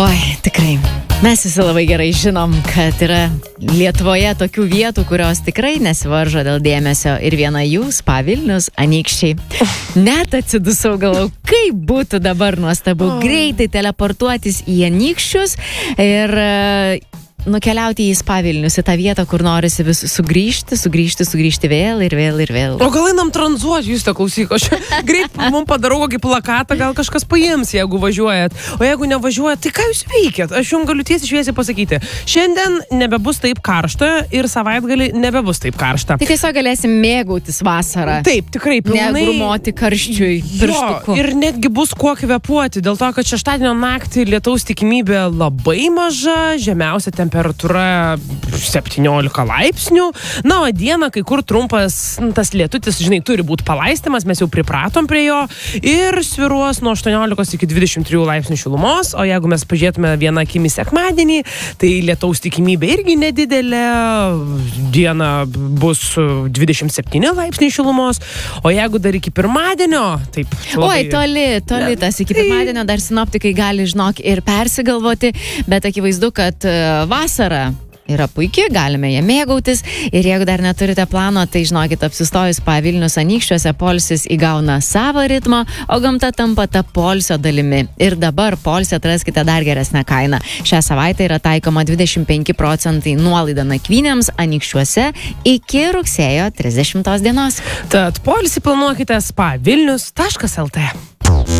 Oi, tikrai. Mes visi labai gerai žinom, kad yra Lietuvoje tokių vietų, kurios tikrai nesivaržo dėl dėmesio. Ir viena jų Spa Vilnius, Anykščiai. Net atsidusau, galvau, kaip būtų dabar nuostabu greitai teleportuotis į Anykščius ir nukeliauti į Spa Vilnius, į tą vietą, kur norisi vis sugrįžti vėl ir vėl ir vėl. O gal einam tranzuoti, jūs te klausyk, aš greit mums padarau kokį plakatą, gal kažkas paims, jeigu važiuojat. O jeigu nevažiuojat, tai ką jūs veikiat? Aš jums galiu tiesiai šviesiai pasakyti. Šiandien nebebus taip karšta ir savaitgalį nebebus taip karšta. Tai tiesiog galėsim mėgautis vasarą. Taip, tikrai, pilnai. Negrumoti karščiui pirštuku. Ir netgi bus kuo kvėpuoti, dėl to, kad šeštadienio naktį lietaus tikimybė labai maža, žemiausia temperatūra 17 laipsnių. Na, o dieną kai kur trumpas tas lietutis, žinai, turi būti palaistymas, mes jau pripratom prie jo ir svyruos nuo 18 iki 23 laipsnių šilumos, o jeigu mes pažiūrėtume vieną akimį sekmadienį, tai lietaus tikimybė irgi nedidelė, diena bus 27 laipsniai šilumos, o jeigu dar iki pirmadienio, taip. Oi, toli tas iki pirmadienio dar sinoptikai gali, žinok, ir persigalvoti, bet akivaizdu, kad vasara yra puikiai, galime ją mėgautis ir jeigu dar neturite plano, tai žinokit, apsistojus Spa Vilnius Anykščiuose, poilsis įgauna savo ritmą, o gamta tampa ta poilsio dalimi. Ir dabar poilsį atraskite dar geresnę kainą. Šią savaitę yra taikoma 25% nuolaida nakvynėms Anykščiuose iki rugsėjo 30 dienos. Tad poilsį planuokite spa vilnius.lt.